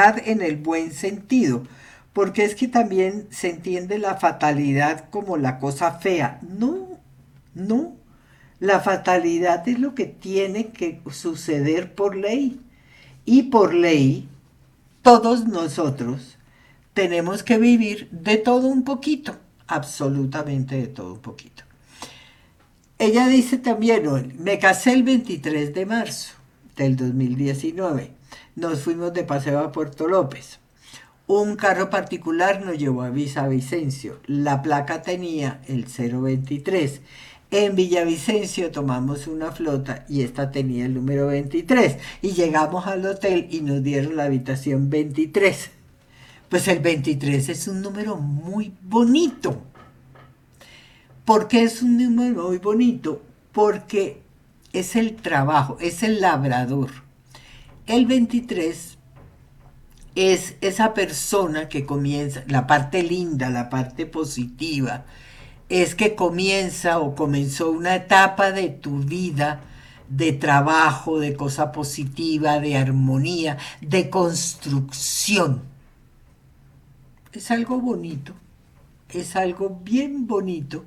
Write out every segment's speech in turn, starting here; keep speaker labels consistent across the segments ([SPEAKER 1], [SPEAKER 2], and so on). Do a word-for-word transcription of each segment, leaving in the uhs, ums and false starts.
[SPEAKER 1] fatalidad en el buen sentido, porque es que también se entiende la fatalidad como la cosa fea. No, no. La fatalidad es lo que tiene que suceder por ley. Y por ley, todos nosotros tenemos que vivir de todo un poquito, absolutamente de todo un poquito. Ella dice también, me casé el veintitrés de marzo del dos mil diecinueve. Nos fuimos de paseo a Puerto López. Un carro particular nos llevó a Villavicencio. La placa tenía el cero veintitrés. En Villavicencio tomamos una flota y esta tenía el número veintitrés. Y llegamos al hotel y nos dieron la habitación veintitrés. Pues el veintitrés es un número muy bonito. ¿Por qué es un número muy bonito? Porque es el trabajo, es el labrador. El veintitrés es esa persona que comienza, la parte linda, la parte positiva, es que comienza o comenzó una etapa de tu vida de trabajo, de cosa positiva, de armonía, de construcción. Es algo bonito, es algo bien bonito,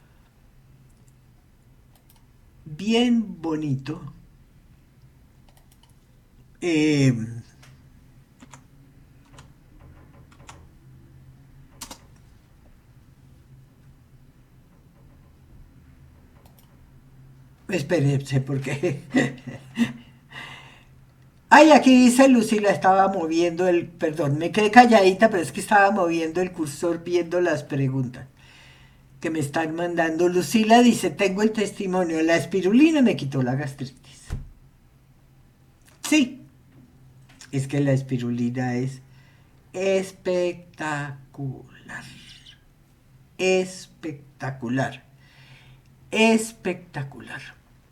[SPEAKER 1] bien bonito. Eh, espérense, porque ay, aquí dice Lucila, estaba moviendo el, perdón, me quedé calladita, pero es que estaba moviendo el cursor viendo las preguntas que me están mandando. Lucila dice, tengo el testimonio, la espirulina me quitó la gastritis. Sí, es que la espirulina es espectacular, espectacular, espectacular.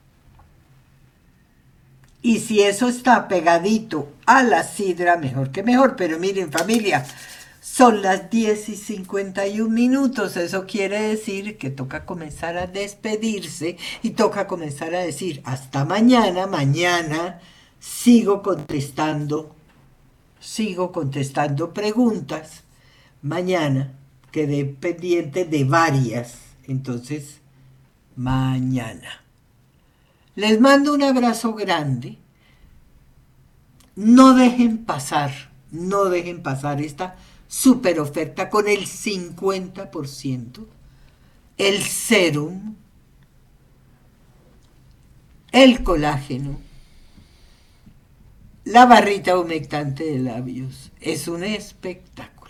[SPEAKER 1] Y si eso está pegadito a la sidra, mejor que mejor. Pero miren, familia, son las diez y cincuenta y un minutos. Eso quiere decir que toca comenzar a despedirse y toca comenzar a decir hasta mañana. Mañana sigo contestando, sigo contestando preguntas. Mañana quedé pendiente de varias. Entonces, mañana. Les mando un abrazo grande. No dejen pasar, no dejen pasar esta super oferta con el cincuenta por ciento. El serum, el colágeno, la barrita humectante de labios. Es un espectáculo.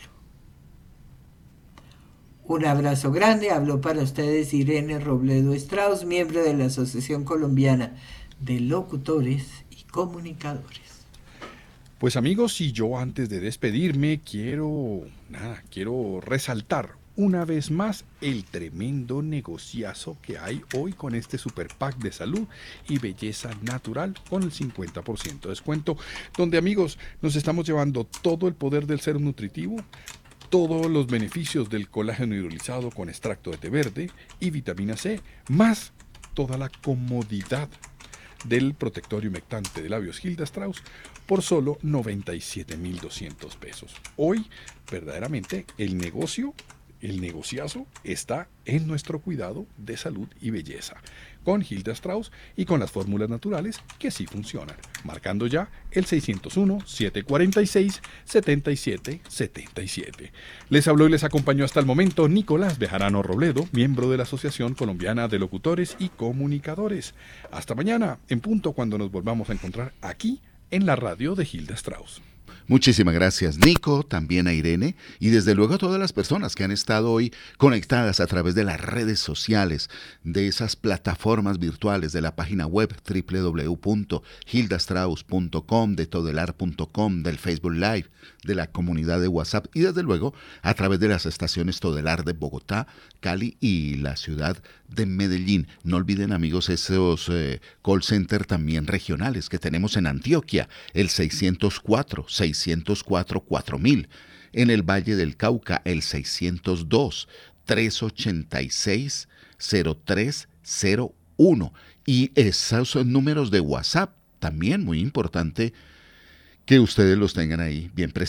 [SPEAKER 1] Un abrazo grande. Habló para ustedes Irene Robledo Strauss, miembro de la Asociación Colombiana de Locutores y Comunicadores.
[SPEAKER 2] Pues amigos, y yo antes de despedirme quiero, nada, quiero resaltar una vez más el tremendo negociazo que hay hoy con este super pack de salud y belleza natural con el cincuenta por ciento de descuento, donde amigos nos estamos llevando todo el poder del serum nutritivo, todos los beneficios del colágeno hidrolizado con extracto de té verde y vitamina C, más toda la comodidad del protector humectante de labios Hilda Strauss por solo noventa y siete mil doscientos pesos. Hoy, verdaderamente, el negocio, el negociazo está en nuestro cuidado de salud y belleza, con Hilda Strauss y con las fórmulas naturales que sí funcionan, marcando ya el seiscientos uno, setecientos cuarenta y seis, setenta y siete setenta y siete. Les habló y les acompañó hasta el momento Nicolás Bejarano Robledo, miembro de la Asociación Colombiana de Locutores y Comunicadores. Hasta mañana, en punto, cuando nos volvamos a encontrar aquí en la radio de Hilda Strauss.
[SPEAKER 3] Muchísimas gracias, Nico, también a Irene y desde luego a todas las personas que han estado hoy conectadas a través de las redes sociales, de esas plataformas virtuales, de la página web doble u doble u doble u punto hilda strauss punto com, de todelar punto com, del Facebook Live, de la comunidad de WhatsApp y desde luego a través de las estaciones Todelar de Bogotá, Cali y la ciudad de Medellín. No olviden, amigos, esos eh, call center también regionales que tenemos en Antioquia, el seiscientos cuatro, seiscientos cuatro, cuatro mil. En el Valle del Cauca, el seiscientos dos, trescientos ochenta y seis, cero tres cero uno. Y esos son números de WhatsApp, también muy importante que ustedes los tengan ahí bien presentes.